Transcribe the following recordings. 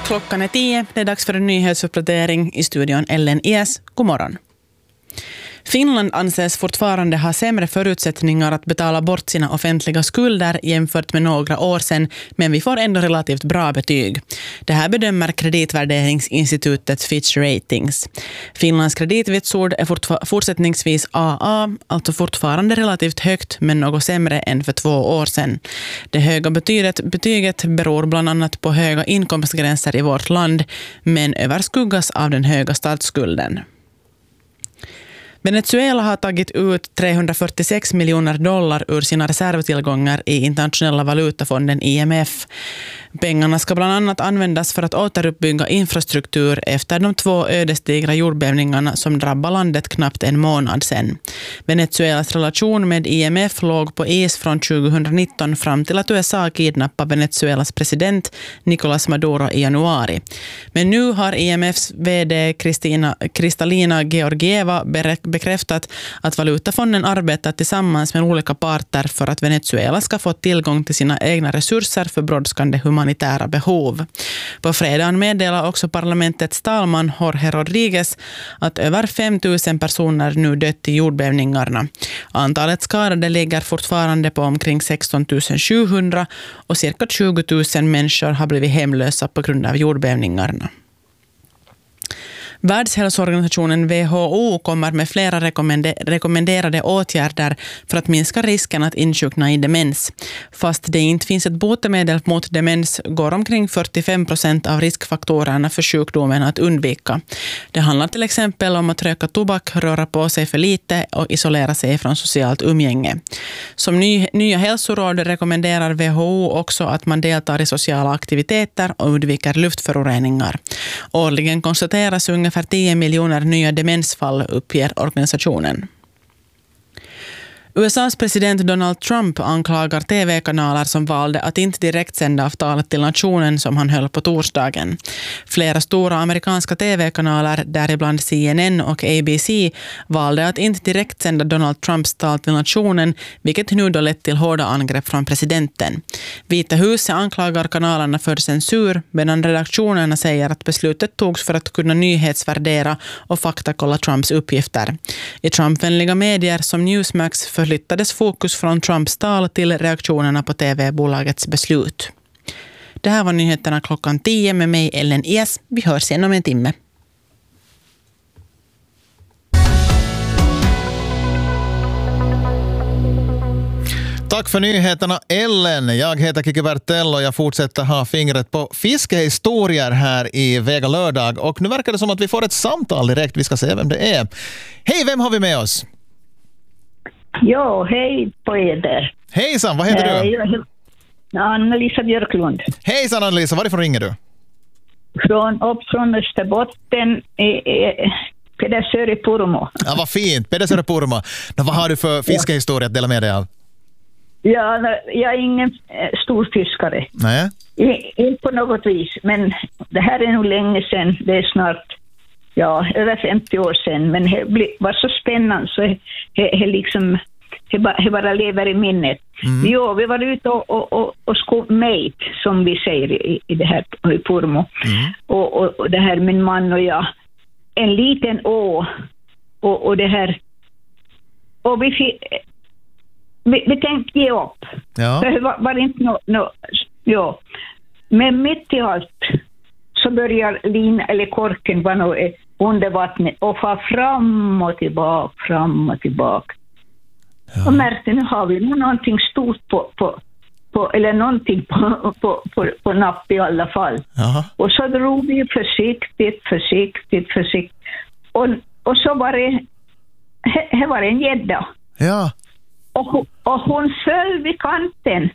Klockan är 10. Det är dags för en nyhetsuppdatering i studion Ellen Ies. God morgon. Finland anses fortfarande ha sämre förutsättningar att betala bort sina offentliga skulder jämfört med några år sedan, men vi får ändå relativt bra betyg. Det här bedömer kreditvärderingsinstitutet Fitch Ratings. Finlands kreditvitsord är fortsättningsvis AA, alltså fortfarande relativt högt men något sämre än för 2 år sedan. Det höga betyget beror bland annat på höga inkomstgränser i vårt land, men överskuggas av den höga statsskulden. Venezuela har tagit ut $346 miljoner ur sina reservtillgångar i internationella valutafonden IMF. Pengarna ska bland annat användas för att återuppbygga infrastruktur efter de 2 ödesdigra jordbävningarna som drabbade landet knappt en månad sedan. Venezuelas relation med IMF låg på is från 2019 fram till att USA kidnappade Venezuelas president Nicolás Maduro i januari. Men nu har IMFs vd Kristalina Georgieva bekräftat att valutafonden arbetar tillsammans med olika parter för att Venezuela ska få tillgång till sina egna resurser för brådskande humanitära behov. På fredagen meddelar också parlamentets talman Jorge Rodriguez att över 5 000 personer nu dött i jordbävningarna. Antalet skadade ligger fortfarande på omkring 16 700 och cirka 20 000 människor har blivit hemlösa på grund av jordbävningarna. Världshälsoorganisationen WHO kommer med flera rekommenderade åtgärder för att minska risken att insjukna i demens. Fast det inte finns ett botemedel mot demens går omkring 45% av riskfaktorerna för sjukdomen att undvika. Det handlar till exempel om att röka tobak, röra på sig för lite och isolera sig från socialt umgänge. Som nya hälsoråd rekommenderar WHO också att man deltar i sociala aktiviteter och undviker luftföroreningar. Årligen konstateras ungefär 10 miljoner nya demensfall, uppger organisationen. USAs president Donald Trump anklagar tv-kanaler som valde att inte direkt sända av talet till nationen som han höll på torsdagen. Flera stora amerikanska tv-kanaler, däribland CNN och ABC, valde att inte direkt sända Donald Trumps tal till nationen, vilket nu då lett till hårda angrepp från presidenten. Vita huset anklagar kanalerna för censur, medan redaktionerna säger att beslutet togs för att kunna nyhetsvärdera och faktakolla Trumps uppgifter. I Trump-vänliga medier som Newsmax förflyttades fokus från Trumps tal till reaktionerna på tv-bolagets beslut. Det här var nyheterna klockan 10 med mig Ellen Ies. Vi hörs igen om en timme. Tack för nyheterna Ellen. Jag heter Kiki Bertell och jag fortsätter ha fingret på fiskehistorier här i Vega lördag. Och nu verkar det som att vi får ett samtal direkt. Vi ska se vem det är. Hej, vem har vi med oss? Ja, hej på er. Hejsan, vad heter du? Anna-Lisa Björklund. Hejsan Anna-Lisa, varifrån ringer du? Från Österbotten, Pedersöre Purmo. Ja, vad fint, Pedersöre Purmo. Vad har du för fiskehistoria att dela med dig av? Ja, jag är ingen stor fiskare. Nej. Inte på något vis, men det här är nog länge sedan. Det är snart över 50 år sedan, men det var så spännande så det bara lever i minnet. Jo, vi var ute och skog mate, som vi säger i det här i Purmo. Och det här, min man och jag, en liten å och det här, och vi tänkte ge upp. Ja. Det var inte men mitt i allt så börjar korken vara under vattnet och far fram och tillbaka. Ja. Och märkte, nu har vi någonting stort på eller någonting på napp i alla fall. Jaha. Och så drog vi försiktigt. Och så var det en gädda. Ja. Och hon föll vid kanten.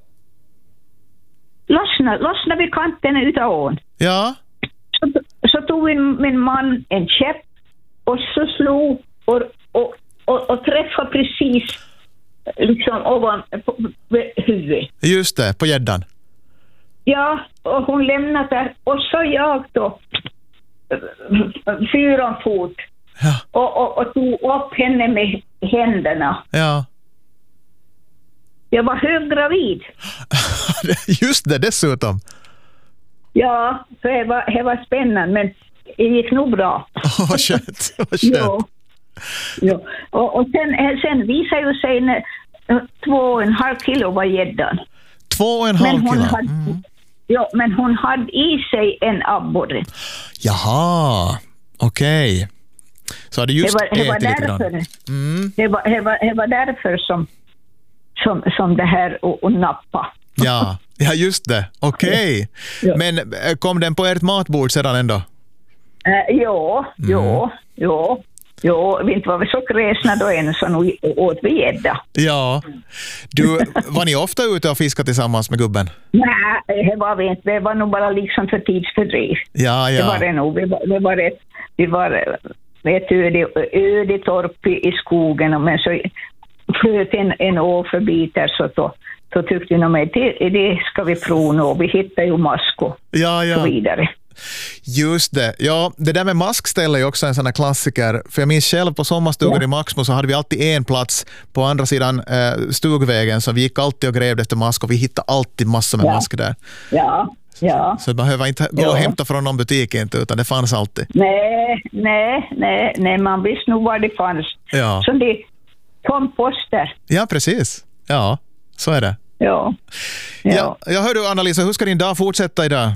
Lossnade vid kanten utav ån. Ja. Så tog min man en käpp och så slog och träffade precis liksom ovan på huvudet. Just det, på gäddan. Ja, och hon lämnade där. Och så jag då 4 fot. Ja. Och tog upp henne med händerna. Ja. Jag var höggravid. Just det, dessutom. Ja, för det var spännande, men det gick nog bra. Vad skönt. Ja. Och sen visade ju sig 2,5 kilo var gäddan. 2,5 kilo? Ja, men hon hade i sig en abborre. Jaha, okej. Så hade just det var ätit lite grann. Det var därför som det här och nappa. Ja, just det. Okej. Ja. Men kom den på ert matbord sedan ändå? Ja, vi inte var vi så kräsna då än, så nu åt vi gädda. Ja. Var ni ofta ute och fiska tillsammans med gubben? Nej, det var vi inte. Det var nog bara liksom för tidsfördriv. Ja. Det var det nog. Vi var ett öde torp i skogen, men så flöt en å förbi där, så tyckte vi med det ska vi prova, och vi hittade ju mask och så vidare. Just det. Ja, det där med maskställe är också en sån här klassiker. För jag minns själv på sommarstugan i Maxmo så hade vi alltid en plats på andra sidan stugvägen, så vi gick alltid och grävde efter mask, och vi hittade alltid massor med mask där. Ja. Så det behöver inte gå och hämta från någon butik inte, utan det fanns alltid. Nej, man visste nog var det fanns. Ja. Så det kom poster. Ja, precis. Ja, så är det. Ja. Jag hör du, Anna-Lisa, hur ska din dag fortsätta idag?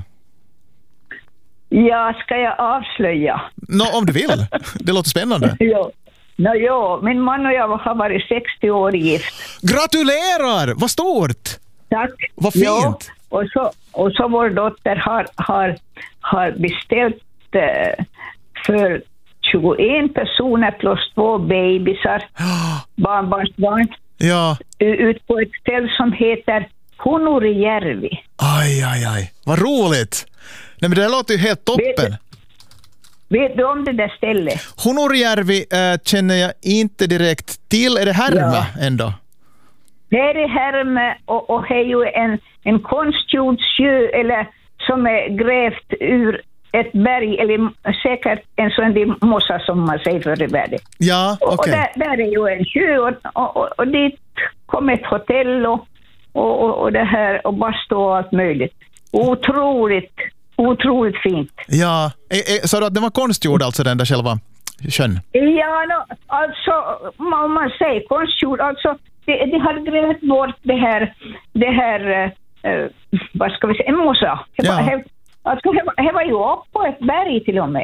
Ja, ska jag avslöja? Om du vill. Det låter spännande. Ja, min man och jag har varit 60 år gift. Gratulerar! Vad stort! Tack. Vad fint! Ja, och så vår dotter har beställt för 21 personer plus 2 bebisar, barnbarnsbarn, ut på ett ställe som heter Hunorujärvi. Aj. Vad roligt! Nej, men det låter ju helt toppen. Vet du om det där stället? Hunorujärvi känner jag inte direkt till. Är det Härmä ändå? Det är Härmä, och det är ju en konstgjord sjö, eller som är grävt ur ett berg, eller säkert en sån mossa som man säger förr i världen. Ja, okej. Och där är ju en sjö, och dit kom ett hotell och det här, och bastu och allt möjligt. Otroligt fint. Ja, så att det var konstgjord alltså, den där själva sjön? Ja, alltså om man säger konstgjord, alltså det hade grävt bort det här vad ska vi säga, en mossa. Alltså det var ju upp på ett berg till och med.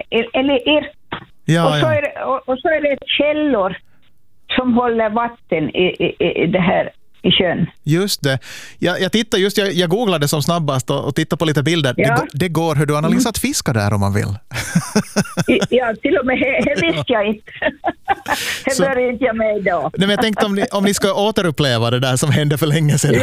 Och så är det källor som håller vatten i det här i sjön. Just det. Jag googlade som snabbast och tittade på lite bilder. Ja. Det går, hur du Anna-Lisa, att fiska där om man vill. Ja, till och med det visste jag inte. Det började inte jag med idag. Nej, men jag tänkte om ni ska återuppleva det där som hände för länge sedan.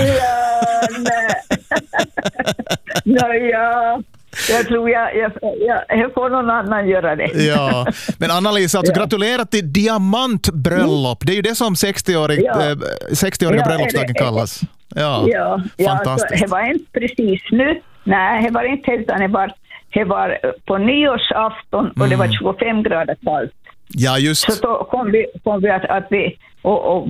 Ja. Jag tror jag får någon annan göra det. Ja, men Anna-Lisa, alltså, gratulerar till diamantbröllop. Det är ju det som 60-åriga bröllopsdagen kallas. Ja, fantastiskt. Så, det var inte precis nu. Nej, det var inte helt, utan det var på nyårsafton, och det var 25 grader kallt. Ja, just. Så då kom vi att vi och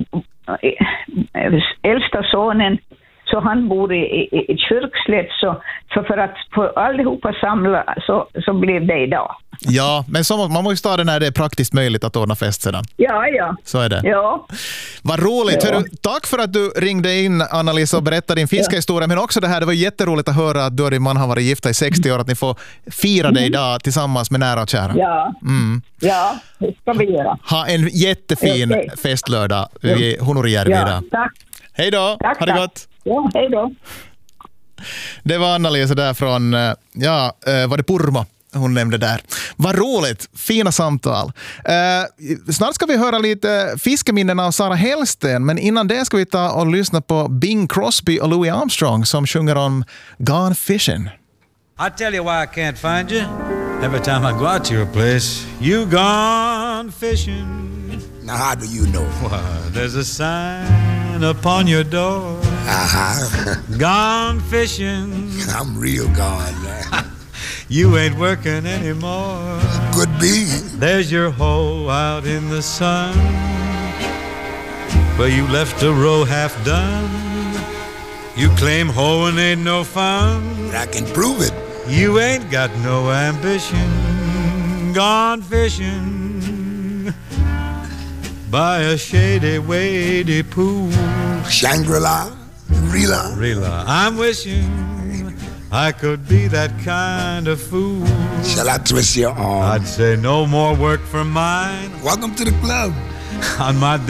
äldsta sonen, så han bor i kyrkslätt, så för att få allihopa samla så blev det idag. Ja, men man måste ta det när det är praktiskt möjligt att ordna fest sedan. Ja. Så är det. Ja. Vad roligt. Ja. Tack för att du ringde in, Anna-Lisa, och berättade din fiskehistoria, men också det var jätteroligt att höra att du och din man har varit gifta i 60 år, att ni får fira det idag tillsammans med nära och kära. Ja, det ska vi göra. Ha en jättefin festlördag i Hunorujärvi idag. Tack. Hej då. Ha det gott. Ja, hej då. Det var Anna-Lisa där från, var det Purmo hon nämnde där. Vad roligt, fina samtal. Snart ska vi höra lite fiskeminnen av Sara Hellsten, men innan det ska vi ta och lyssna på Bing Crosby och Louis Armstrong som sjunger om Gone Fishing. I tell you why I can't find you. Every time I go out to your place, you gone fishing. Now how do you know? Why, there's a sign upon your door. Gone fishing. I'm real gone, man. You ain't working anymore. Could be. There's your hoe out in the sun, where you left a row half done. You claim hoeing ain't no fun. But I can prove it. You ain't got no ambition, gone fishing by a shady, wady pool. Shangri-La, Rila. Rila, I'm wishing I could be that kind of fool. Shall I twist your arm? I'd say no more work for mine Welcome to the club. on my